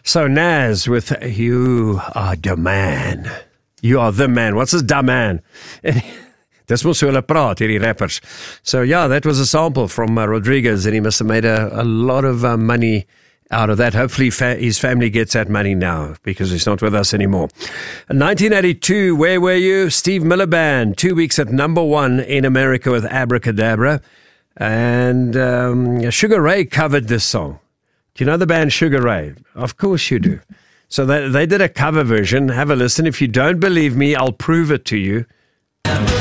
So Nas with You Are the Man. You are the man. What's this da man? Dis mos hoe hulle praat, hierdie rappers. So yeah, that was a sample from Rodriguez, and he must have made a lot of money out of that. Hopefully his family gets that money now because he's not with us anymore. In 1982, where were you? Steve Miller Band, 2 weeks at number one in America with Abracadabra. And Sugar Ray covered this song. Do you know the band Sugar Ray? Of course you do. So they did a cover version. Have a listen. If you don't believe me, I'll prove it to you.